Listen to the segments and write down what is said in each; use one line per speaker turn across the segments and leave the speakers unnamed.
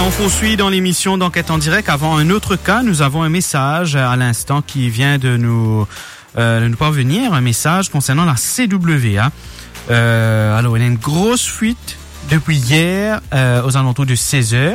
Voilà, on poursuit dans l'émission d'Enquête en direct. Avant un autre cas, nous avons un message à l'instant qui vient de nous parvenir, un message concernant la CWA. Alors, il y a une grosse fuite depuis hier aux alentours de 16h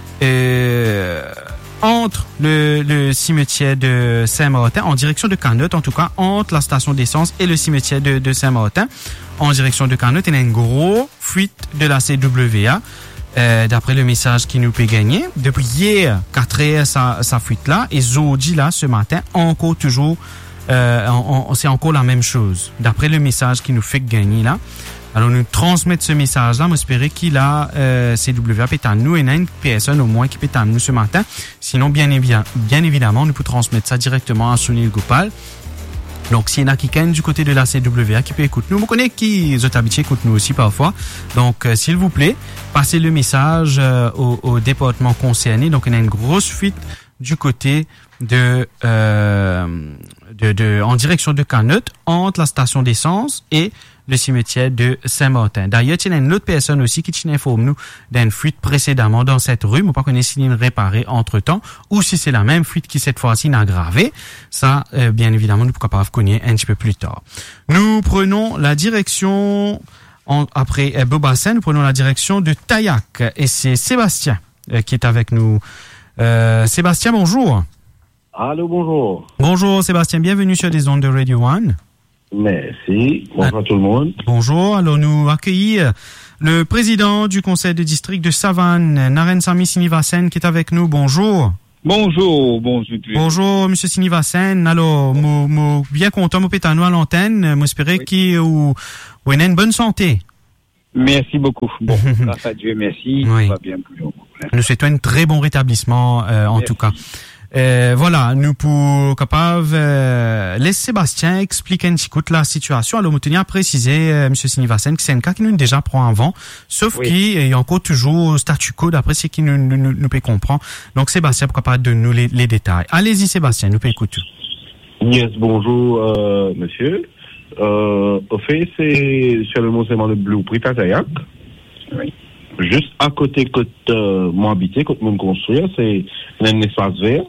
entre le cimetière de Saint-Martin, en direction de Carnotte, en tout cas, entre la station d'essence et le cimetière de Saint-Martin, en direction de Carnotte. Il y a une grosse fuite de la CWA. D'après le message qui nous peut gagner, depuis hier, 4 heures, sa fuite là, et Zodi là, ce matin, encore toujours, c'est encore la même chose. D'après le message qui nous fait gagner là, alors nous transmettons ce message là, on espère qu'il a CWA peut à nous, et il y a une personne au moins qui peut à nous ce matin. Sinon, bien évidemment, nous pouvons transmettre ça directement à Sunil Gopal. Donc, s'il y en a qui gagnent du côté de la CWA, qui peut écouter nous, on connaît qui les autres habitués écoutent nous aussi parfois. Donc, s'il vous plaît, passez le message au département concerné. Donc, il y a une grosse fuite du côté en direction de Carnotte, entre la station d'essence et le cimetière de Saint-Martin. D'ailleurs, il y a une autre personne aussi qui t'informe nous d'une fuite précédemment dans cette rue, mais pas qu'on ait s'il réparé entre-temps, ou si c'est la même fuite qui cette fois-ci n'a aggravé. Ça, bien évidemment, nous pourrons pas connaître un petit peu plus tard. Nous prenons la direction, après Beaubassin, nous prenons la direction de Taillac, et c'est Sébastien qui est avec nous. Sébastien, bonjour.
Allô, bonjour.
Bonjour Sébastien, bienvenue sur les ondes de Radio One.
Merci. Bonjour tout le monde.
Bonjour. Alors nous accueillons le président du conseil de district de Savane, Naren Sami Sinivasen, qui est avec nous. Bonjour.
Bonjour.
Bonjour, monsieur Sinivasen. Alors, bien content, mon pétano à l'antenne. J'espère qu'il vous a une bonne santé.
Merci beaucoup. Bon, grâce à Dieu, merci.
Oui.
Ça va bien plus haut.
Nous souhaitons un très bon rétablissement, en tout cas. Voilà, nous pour capable laisser Sébastien expliquer un petit coup la situation. Alors, nous tenions à préciser, monsieur Sinivasen, que c'est un cas qui nous déjà prend avant, sauf qu'il y a encore toujours statu quo d'après ce qui nous peut comprendre. Donc, Sébastien, pour capable de nous les détails. Allez-y, Sébastien, nous peut écouter.
Yes, bonjour, monsieur. Au fait, c'est sur le monument de Blueprint à Taillac.
Oui.
Juste à côté côté moi habité, côté mon construire, c'est un espace vert.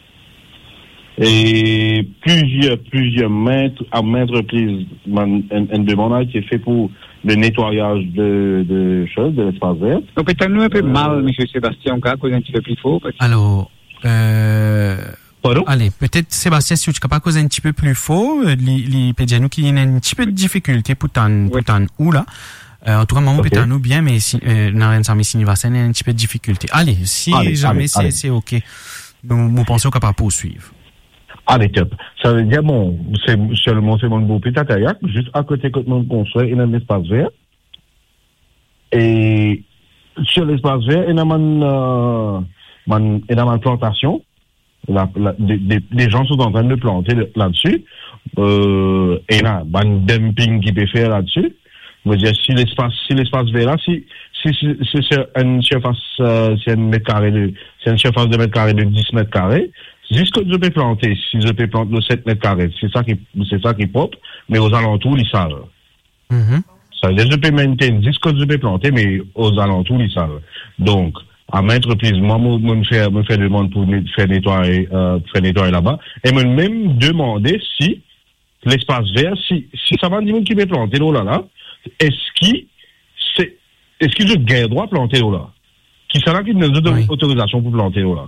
Et plusieurs mètres, à maintes reprises, une demande a été faite pour le nettoyage de choses, de l'espace vert.
Donc, peut-être un peu mal, monsieur Sébastien, on cause un petit peu plus fort.
Alors,
Pardon?
Allez, peut-être Sébastien, si tu es capable de causer un petit peu plus fort, les pédianos qui ont un petit peu de difficulté pour t'en ou là. En tout cas, maman peut nous bien, mais si, Naren Sami Sinivasen a un petit peu de difficulté. Allez, si jamais c'est OK. Nous pensons qu'on va poursuivre.
Allez, top. Ça veut dire, bon, c'est sur le monument de Blueprint à Taillac, juste à côté de mon construit, il y a un espace vert. Et sur l'espace vert, il y a une plantation. Les gens sont en train de planter là-dessus. Et là, un dumping qui peut faire là-dessus. Je veux dire, si l'espace vert là, si c'est une surface, c'est une surface de mètre carré de 10 mètres carrés, jusqu'à je peux planter, si je peux planter de 7 mètres carrés, c'est ça qui est propre, mais aux alentours, ils savent. Ça veut dire, je peux maintenir jusqu'à je peux planter, mais aux alentours, ils savent. Donc, à maintes reprises, moi, me faire demande pour faire nettoyer là-bas, et me même demander si l'espace vert, si ça va dire qui peut planter là, est-ce qu'il a gain droit à planter là? Qui sera qui nous donne autorisation pour planter là?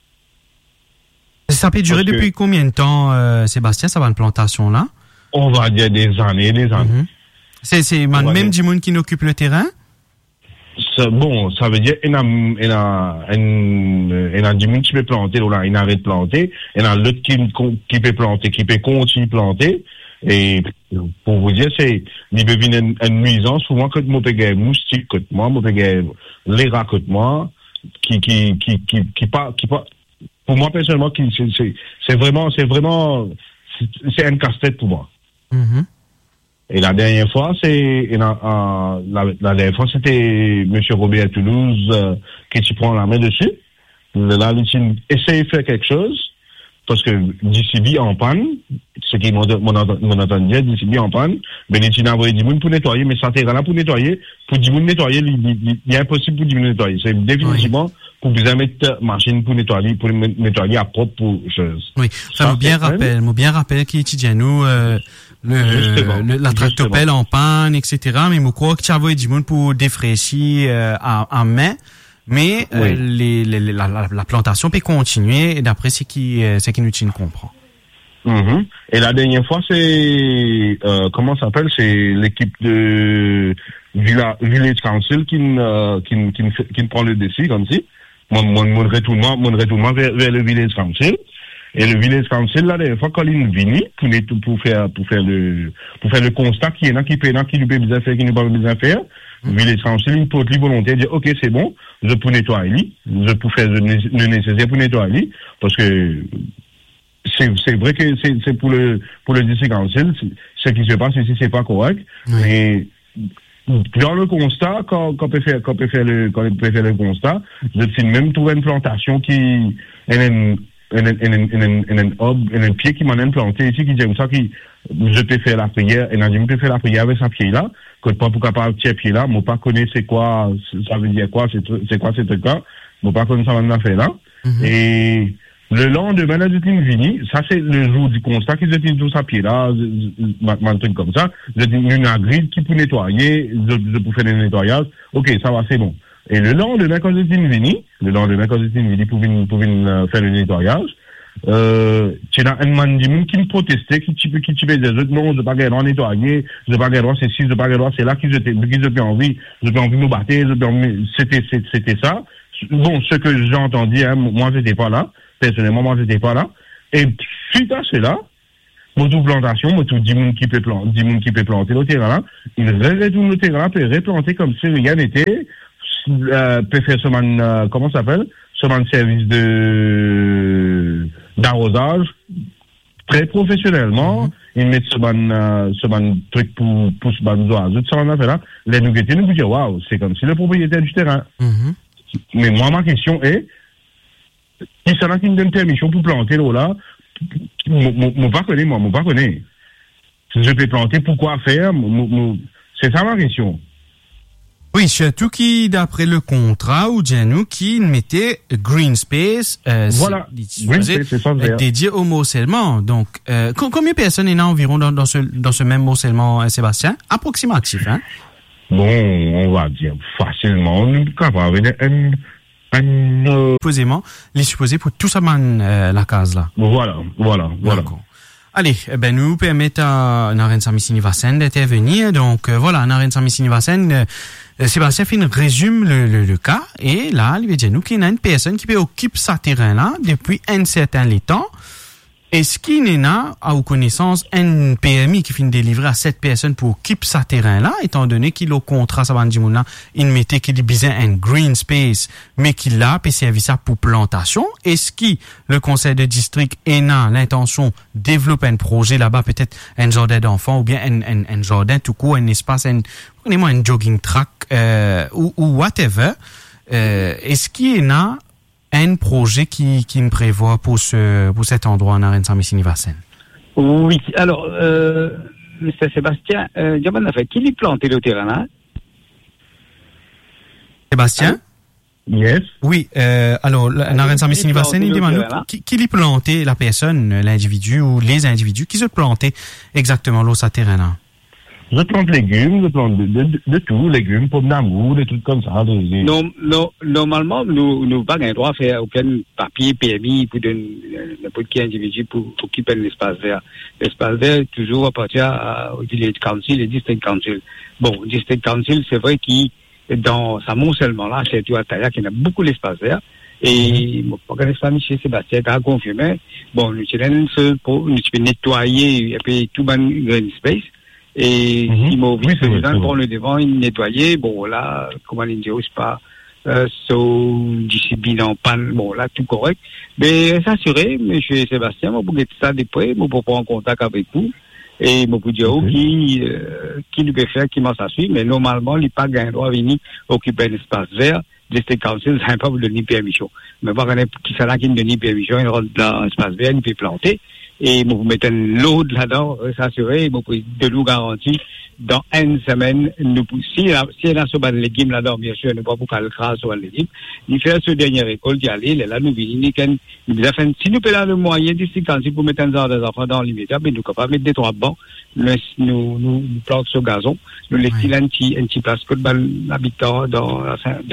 Ça peut durer depuis combien de temps, Sébastien, ça va une plantation là?
On va dire des années.
C'est même du monde qui occupe le terrain?
Bon, ça veut dire il y a du monde qui peut planter là, il arrête de planter, il y en a l'autre qui peut planter, qui peut continuer de planter. Et pour vous dire, il peut venir une nuisance pour moi que moi peux gagner moustique que moi peux gagner les rats que moi qui pas pour moi personnellement c'est vraiment c'est un casse-tête pour moi. Et la dernière fois c'était monsieur Robert à Toulouse qui tu prend la main dessus. Là il essaye de faire quelque chose. parce que DCB en panne, ce qui m'ont entendu dire, DCB en panne, ben, il a envoyé du monde pour nettoyer, mais ça terrain là pour nettoyer, pour du monde nettoyer, il est impossible pour du monde nettoyer. C'est définitivement pour bien mettre machine pour nettoyer à propre chose.
Oui, ça me bien rappelle qui étudie nous, la tractopelle en panne, etc. Mais je crois que tu as envoyé du monde pour défraîchir, en main. Mais la plantation peut continuer d'après ce qui nous comprend.
Mm-hmm. Et la dernière fois, c'est comment ça s'appelle? C'est l'équipe de Village Council qui prend le défi comme si. Mon retournement vers le Village Council. Et le Village Council, la dernière fois, quand il est venu pour faire le constat qui est là, qui lui peut bien faire, qui ne peut pas bien faire. Village Council, il porte la volonté de dire, ok, c'est bon, je peux nettoyer, je peux faire le nécessaire pour nettoyer, parce que c'est vrai que c'est pour le District Council, ce qui se passe ici, c'est pas correct, mais dans le constat, quand on peut faire le constat, je suis même trouvé une plantation qui un pied qui m'en a implanté ici, qui dit ça, je peux faire la prière, et je peux faire la prière avec sa pied-là, que pas pour capable de pied-là, moi pas connaître c'est quoi, ça veut dire quoi, c'est quoi ce truc-là, moi pas connaître ça maintenant fait là. Et le lendemain, là, je vini, ça c'est le jour du constat qu'ils étaient tous à pied là, un truc comme ça, j'ai une agride qui peut nettoyer, je peux faire le nettoyage, ok, ça va, c'est bon. Et le lendemain, quand j'étais venu pour venir faire le nettoyage, tu as un man qui me protestait, qui te des autres, non, je ne pas gagner à nettoyer, je ne pas gagner c'est ci, je ne pas gagner c'est là qu'ils ont envie de me battre, c'était ça. Bon, ce que j'ai entendu, hein, moi, j'étais pas là. Personnellement, moi, j'étais pas là. Et suite à cela, mon tout plantation, mon tout 10 moun qui peut planter le terrain là, il retourne le terrain, peut replanter comme si rien n'était, peut faire comment ça s'appelle? Service d'arrosage, très professionnellement, ils mettent ce truc pour ce oiseaux, ça on a fait là, les nous dire, waouh, c'est comme si le propriétaire du terrain. Mais moi, ma question est, qui s'en a qui me donne permission pour planter là, moi pas connais. Si je peux planter, pourquoi faire, c'est ça ma question.
Oui, surtout qui, d'après le contrat, ou Janou, qui mettait Green Space,
voilà. Green Space, c'est ça,
dédié au morcellement. Donc, combien de personnes il y en a environ dans ce même morcellement, Sébastien? Approximatif, hein?
Bon, on va dire facilement, on est capable
supposément, les supposés pour tout ça, la case là.
Voilà.
D'accord. Allez, nous permettons à Naren Samissini Vassen d'intervenir. Donc, voilà, Naren Samissini Vassen, Sébastien Fin résume le cas. Et là, il veut dire nous qu'il y a une personne qui peut occuper ce terrain-là depuis un certain temps. Est-ce qu'il y a, à vos connaissances, un PMI qui finit de délivrer à cette personne pour occuper ce terrain-là, étant donné qu'il a au contrat, ça va dire, il mettait qu'il y a un green space, mais qu'il a, puis servi ça pour plantation? Est-ce que le conseil de district a l'intention de développer un projet là-bas, peut-être un jardin d'enfants, ou bien un jardin tout court, un espace, un jogging track, ou whatever? Est-ce qu'il y a un projet qui me prévoit pour cet endroit en Arène Samissini Vassen?
Oui, alors, M. Sébastien, qui lui planté le terrain là?
Sébastien?
Yes.
Oui, alors, en Arène Samissini Vassen, il demande qui lui planté la personne, l'individu ou les individus, qui se planté exactement là, ce terrain là?
Je plante légumes, je plante de tout, légumes, pommes d'amour, des trucs comme ça.
Normalement, nous pas le droit à faire aucun papier PMI pour n'importe quel individu pour occuper l'espace vert. L'espace vert toujours appartient au Village Council et District Council. Bon, District Council, c'est vrai qu'il dans sa morcellement là, c'est tout à Taïa qui a beaucoup d'espace vert. Et mon M. Sébastien a confirmé, bon, nous peux nettoyer et puis tout le green space. Et si mon vice-président prend le devant, il nettoyait, bon là, comment il dit, c'est pas discipline en panne, bon là, tout correct. Mais s'assurer, M. Sébastien, moi, pour être ça de près, moi, pour prendre en contact avec vous, et moi, pour dire, qui nous peut faire, qui m'en s'assuit, mais normalement, il n'a pas gagné droit à venir occuper un espace vert district council, ça n'a pas vous donner permission. Mais par contre, qui ça là qui nous donne permission, il rentre dans l'espace vert, il peut planter. Et vous mettez l'eau là-dedans, s'assurer, vous pouvez de nous garantir, dans une semaine, si il y a ce légumes là-dedans, bien sûr, ne pas pour qu'elle crase sur les légumes, il fait ce dernier récolte, il y aller, là, nous venons, si nous payons le moyen d'ici, quand pour mettre des enfants dans l'immédiat, mais nous capables de mettre 2-3 bancs, nous plantons ce gazon, nous laissons un petit place que l'habitant dans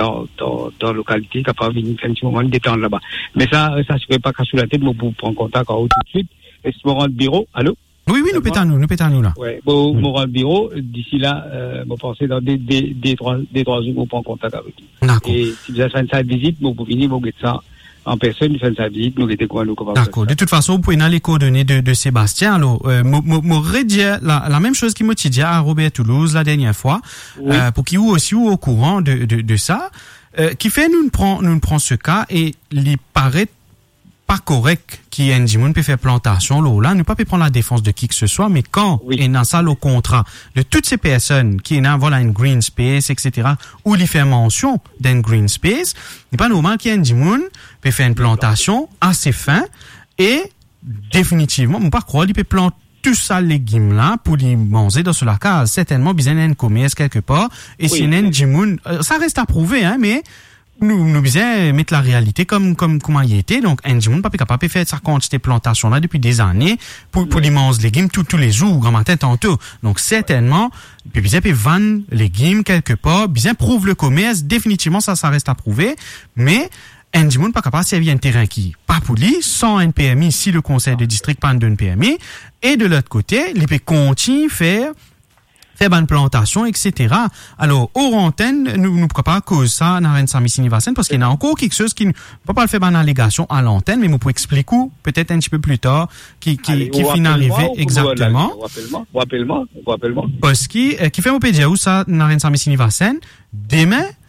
la localité, capable de venir un petit moment de détendre là-bas. Mais ça se fait pas qu'à sous la tête, mais pour prendre contact en haut tout de suite. Est-ce que vous rentrez bureau? Allô?
Oui, nous pétons là.
Ouais, bon, vous rentrez bureau, d'ici là, vous pensez dans des 3 jours, vous prendre contact avec vous.
D'accord.
Et si vous avez fait une visite, vous pouvez venir, vous mettez ça en personne, vous faites une visite, nous mettez quoi, nous, comment.
D'accord. De toute façon, vous pouvez donner les coordonnées de Sébastien, alors, redire la même chose qu'il m'a dit à Robert Toulouse la dernière fois, oui. Pour qu'il ou aussi au courant de ça, qui fait nous prend ce cas et il paraît pas correct qui Ndimoun peut faire plantation là ne pas peut prendre la défense de qui que ce soit, mais quand il y a ça le contrat de toutes ces personnes qui ont voilà une green space etc. où il fait mention d'un green space, n'est pas normal qu'il Ndimoun peut faire une plantation assez fin et définitivement on pas croire qu'il peut planter tout ça légumes là pour les manger dans la case, certainement besoin d'un commerce quelque part et si Ndimoun ça reste à prouver hein, mais nous besoin mettre la réalité comme comment il était. Donc, Ndimoun pas capable de faire sa quantité de plantation là depuis des années pour les manger légumes tous les jours, grand matin tantôt. Donc, certainement, puis bien vendre légumes quelque part, bien prouve le commerce, définitivement ça reste à prouver, mais Ndimoun pas capable de servir un terrain qui pas pour lui, sans un PMI, si le conseil de district pas donne PMI, et de l'autre côté, il peut continuer faire bonne plantation, etc. Alors, hors antenne, nous préparons cause ça, dans Sami Sinivasen, parce qu'il y a encore quelque chose qui ne peut pas le faire bonne allégation à l'antenne, mais vous pouvez expliquer peut-être un petit peu plus tard, qui finit arriver exactement.
Rappelle-moi.
Parce qui fait mon pédia où ça, dans Sami Sinivasen, demain,